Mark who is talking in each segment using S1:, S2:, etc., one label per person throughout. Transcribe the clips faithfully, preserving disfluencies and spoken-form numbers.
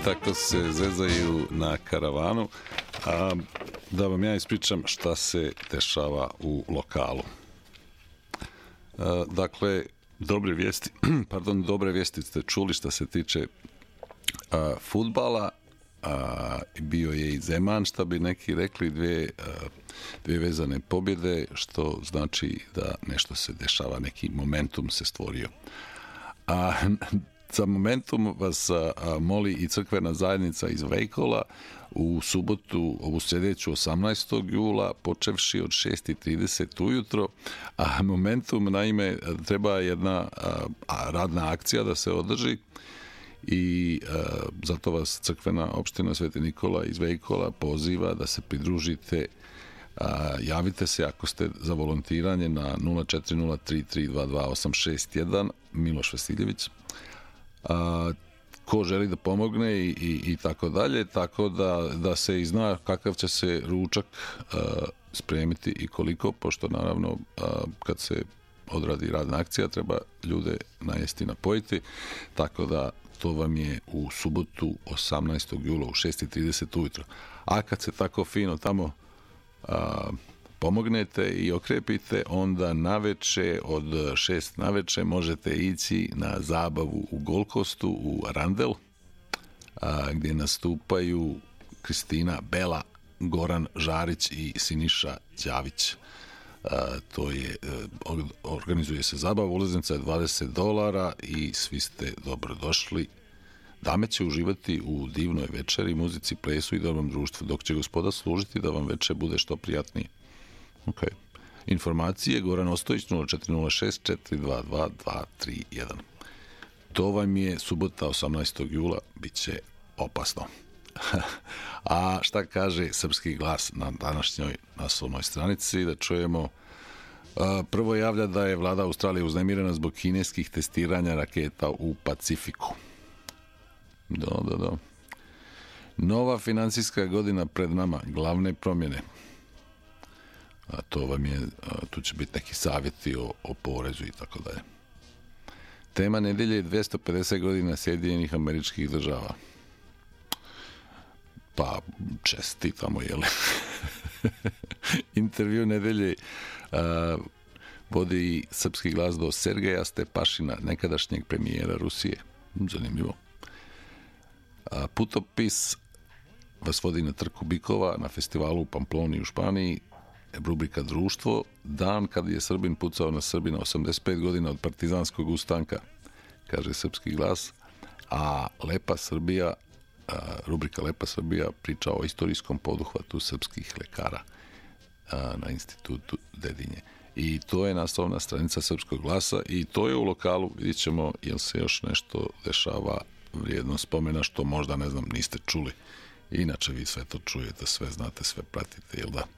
S1: tako se zezaju na karavanu. A da vam ja ispričam šta se dešava u lokalu. A, dakle, dobre vijesti, pardon, dobre vijesti ste čuli šta se tiče a, fudbala. A, bio je i Zeman, šta bi neki rekli, dvije, a, dvije vezane pobjede, što znači da nešto se dešava, neki momentum se stvorio. A za momentum vas a, a, moli i crkvena zajednica iz Vejkola u subotu, ovu sljedeću osamnaestog jula, počevši od šest i trideset ujutro, a momentum, naime, treba jedna a, a, radna akcija da se održi i a, zato vas crkvena opština Sveti Nikola iz Vejkola poziva da se pridružite. A, javite se ako ste za volontiranje na nula četiri nula tri tri dva dva osam šest jedan, Miloš Vasiljević. A, ko želi da pomogne i, i, i tako dalje, tako da, da se i zna kakav će se ručak a, spremiti i koliko, pošto naravno a, kad se odradi radna akcija treba ljude najesti, napojiti, tako da to vam je u subotu osamnaestog jula u šest i trideset ujutro. A kad se tako fino tamo a, pomognete i okrepite, onda naveče od šest naveče možete ići na zabavu u Golkostu u Randel, a, gdje nastupaju Kristina Bela, Goran Žarić i Siniša Đavić. A, to je, organizuje se zabava, ulaznica je dvadeset dolara i svi ste dobrodošli. Dame će uživati u divnoj večeri, muzici, plesu i dobrom društvu, dok će gospoda služiti da vam veče bude što prijatnije. Ok. Informacije Goran Ostojić nula četiri nula šest četiri dva dva dva tri jedan. To vam je subota osamnaestog jula, bit će opasno. A šta kaže Srpski glas na današnjoj naslovnoj stranici? Da čujemo. Prvo javlja da je vlada Australije uznemirena zbog kineskih testiranja raketa u Pacifiku. Da, da, da. Nova financijska godina pred nama, glavne promjene. A to vam je, tu će biti neki savjeti o, o porezu i tako dalje. Tema nedelje je dvjesto pedeset godina Sjedinjenih Američkih Država. Pa, čestitamo, jel? Intervju nedelje a, vodi Srpski glas do Sergeja Stepašina, nekadašnjeg premijera Rusije. Zanimljivo. A, putopis vas vodi na trku bikova na festivalu u Pamploni u Španiji. Rubrika Društvo, dan kad je Srbin pucao na Srbina, osamdeset pet godina od partizanskog ustanka, kaže Srpski glas. A Lepa Srbija, a, rubrika Lepa Srbija priča o istorijskom poduhvatu srpskih lekara a, na institutu Dedinje. I to je naslovna stranica Srpskog glasa i to je u lokalu. Vidjet ćemo jel se još nešto dešava vrijedno spomena što možda, ne znam, niste čuli. Inače vi sve to čujete, sve znate, sve pratite, jel da?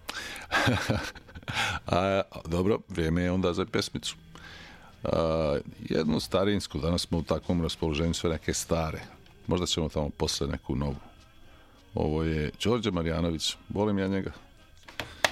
S1: A, dobro, vrijeme je onda za pesmicu. A, jednu starinsku, danas smo u takvom raspoloženju, sve neke stare. Možda ćemo tamo posle neku novu. Ovo je Đorđe Marjanović, volim ja njega.